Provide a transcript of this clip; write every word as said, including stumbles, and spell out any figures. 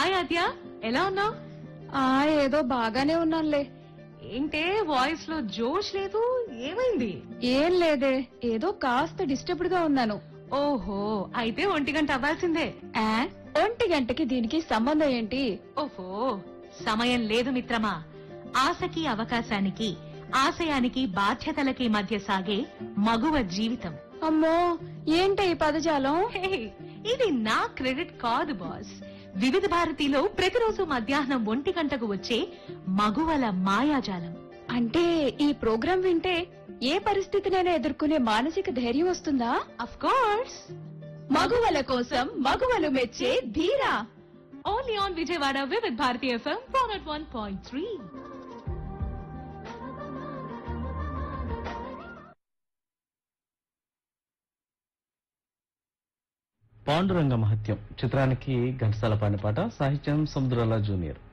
Hi ఆద్య, ఎలా ఉన్నావు? ఆ ఏదో బాగానే ఉన్నానులే. ఏంటే వాయిస్ లో జోష్ లేదు, ఏమైంది? ఏం లేదే, ఏదో కాస్త డిస్టర్బ్డ్ గా ఉన్నాను. ఓహో, అయితే ఒంటి గంట అవ్వాల్సిందే. ఆ, ఒంటి గంటకి దీనికి సంబంధం ఏంటి? ఓహో, సమయం లేదు మిత్రమా. ఆశకి అవకాశానికి, ఆశయానికి బాధ్యతలకి మధ్య సాగే మగువ జీవితం. అమ్మో, ఏంటి ఈ పదజాలం? హే, ఇది నా క్రెడిట్ కాదు బాస్. వివిధ భారతిలో ప్రతిరోజు మధ్యాహ్నం ఒంటి గంటకు వచ్చే మగువల మాయాజాలం. అంటే ఈ ప్రోగ్రాం వింటే ఏ పరిస్థితినైనా ఎదుర్కొనే మానసిక ధైర్యం వస్తుందా? అఫ్ కోర్స్, మగువల కోసం మగువలు మెచ్చే ధీరా. ఓన్లీ ఆన్ విజయవాడ వివిధ Bharati FM four not one point three. Panduranga మహత్యం చిత్రానికి ఘంటసాల పాడిన పాట, సాహిత్యం సముద్రాల జూనియర్.